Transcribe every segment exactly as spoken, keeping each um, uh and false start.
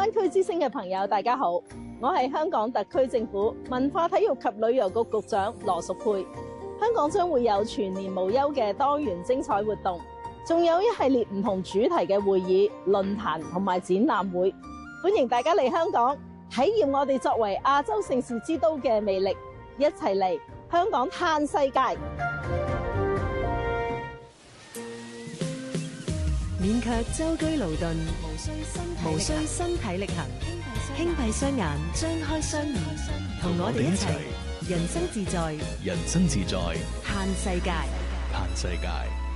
灣區之星嘅朋友，大家好，我係香港特區政府文化體育及旅遊局局長羅淑佩。香港將會有全年無休嘅多元精彩活動，仲有一系列唔同主題嘅會議、論壇同埋展覽會，歡迎大家嚟香港體驗我哋作為亞洲盛事之都嘅魅力，一齊嚟香港嘆世界。 免卻舟車勞頓，無需身體力行，輕閉雙眼，張開雙耳，同我哋一齊人生自在， 人生自在， 嘆世界， 嘆世界。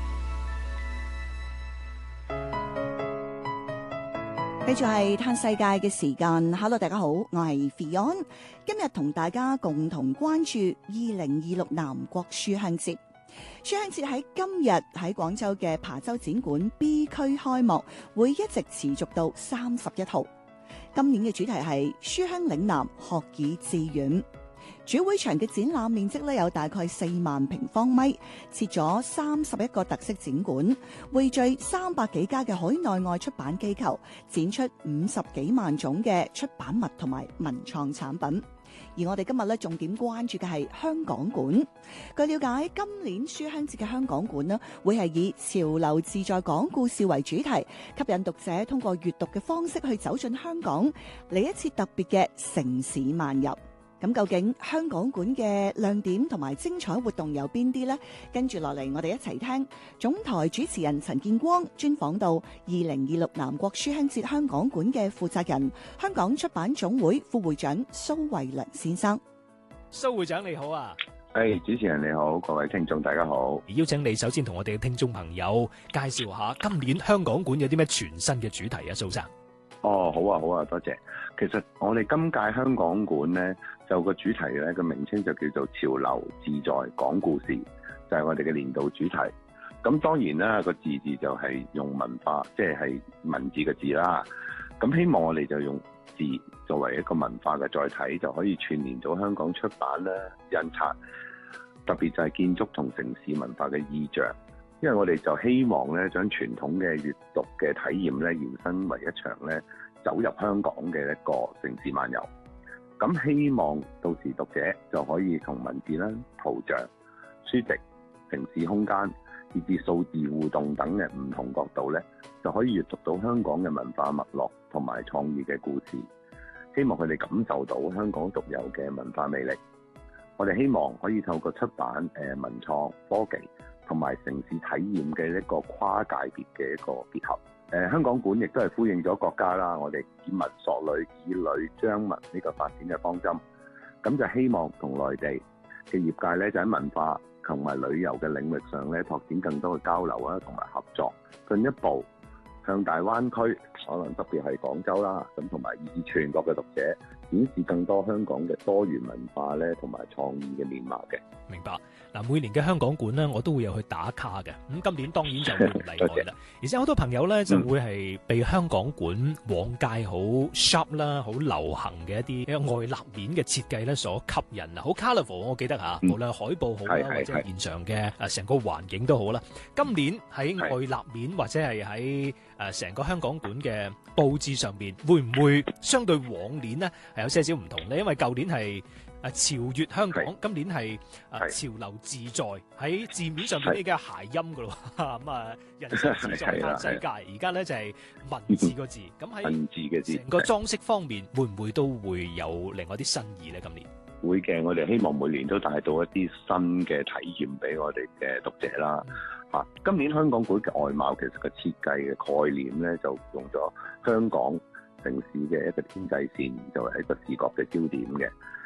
繼續係嘆世界嘅時間。Hello， 大家好，我係 Fion， 今日同大家共同關注二零二六南國書香節。書香節喺今日喺廣州嘅琶洲展館 B 區開幕，會一直持續到三十一號。今年嘅主題係書香嶺南，學以致遠。主會場嘅展覽面積咧有大概四萬平方米，設咗三十一個特色展館，匯聚三百幾家嘅海內外出版機構，展出五十幾萬種嘅出版物同埋文創產品。而我哋今日咧重點關注嘅係香港館。據了解，今年書香節嘅香港館呢，會係以潮流自在講故事為主題，吸引讀者通過閱讀嘅方式去走進香港，嚟一次特別嘅城市漫遊。咁究竟香港館嘅亮點同埋精彩活動有邊啲呢？跟住落嚟，我哋一齊聽總台主持人陳建光專訪到二零二六南國書香節香港館嘅負責人、香港出版總會副會長蘇慧良先生。 蘇會長你好啊！ 誒、hey，主持人你好，各位聽眾大家好。 邀請你首先同我哋嘅聽眾朋友介紹下今年香港館有啲咩全新嘅主題啊，蘇生。 哦，好啊，好啊，多謝。其實我哋今屆香港館呢，就個主題咧個名稱就叫做潮流自在講故事，就係、是、我哋嘅年度主題。咁當然啦，個字字就係用文化，即係係文字嘅字啦。咁希望我哋就用字作為一個文化嘅載體，就可以串聯到香港出版啦、印刷，特別就係建築同城市文化嘅意象。因為我哋就希望咧，將傳統嘅閱讀嘅體驗咧，延伸為一場咧走入香港嘅一個城市漫遊。咁希望到時讀者就可以從文字啦、圖像、書籍、城市空間，以至數字互動等嘅唔同角度咧，就可以閱讀到香港嘅文化脈絡同埋創意嘅故事。希望佢哋感受到香港獨有嘅文化魅力。我哋希望可以透過出版、誒文創、科技同埋城市體驗嘅一個跨界別嘅一個結合。誒、呃、香港館亦都係呼應咗國家啦，我哋以文塑旅、以旅彰文呢個發展嘅方針。咁就希望同內地嘅業界咧，就喺文化同埋旅遊嘅領域上咧，拓展更多嘅交流啊，同埋合作，進一步向大灣區，可能特別係廣州啦，咁同埋以全國嘅讀者展示更多香港嘅多元文化咧，同埋創意嘅面貌嘅。 明白。嗱，每年嘅香港館咧，我都會有去打卡嘅。咁今年當然就會唔例外啦。而且好多朋友咧就會係被香港館往屆好 sharp 啦、好流行嘅一啲外立面嘅設計咧所吸引啊，好 colourful。我記得嚇，無論海報好啦，或者現場嘅誒成個環境都好啦。今年喺外立面或者係喺誒成個香港館嘅佈置上邊，會唔會相對往年呢係有些少唔同咧？因為舊年係誒潮越香港，今年係誒潮流自在，喺字面上邊呢嘅諧音噶咯，咁啊人生自在嘆世界。而家咧就係文字個字，咁喺文字嘅字，成個裝飾方面會唔會都會有另外啲新意咧？今年會嘅，我哋希望每年都帶到一啲新嘅體驗俾我哋嘅讀者啦。嚇、嗯，今年香港館嘅外貌其實個設計嘅概念咧，就用咗香港城市嘅一個天際線作為一個視覺嘅焦點嘅。